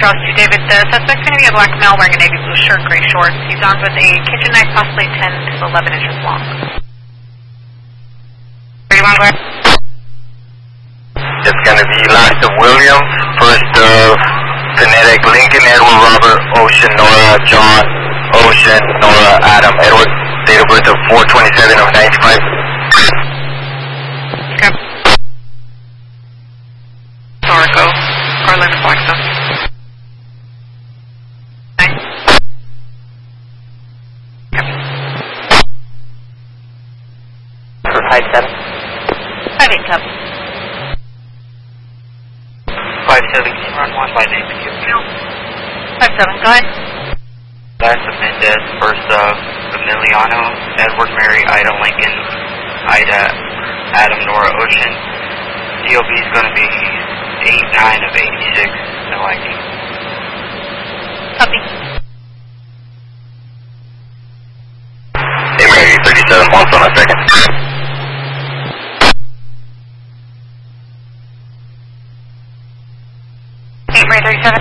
Charles 2 David. The suspect's going to be a black male wearing a navy blue shirt, gray shorts. He's armed with a kitchen knife, possibly 10 to 11 inches long. Where do you want to go? It's going to be last of William, first of Phonetic, Lincoln, Edward, Robert, Ocean, Nora, John, Ocean, Nora, Adam. Edward, date of birth of 4/27 of 95. Okay. Oracle, Garland, Blackstone. Nice. For 5-7. 5-8, Cup. 5-17, run 1 by name, thank you. 5-7, go ahead. Last of Mendez, first of Emiliano, Edward, Mary, Ida, Lincoln, Ida, Adam, Nora, Ocean. DOB is going to be 8-9 of 86, no ID. Copy. Hey Mary, 37 months on a second. Hey, Mary 37.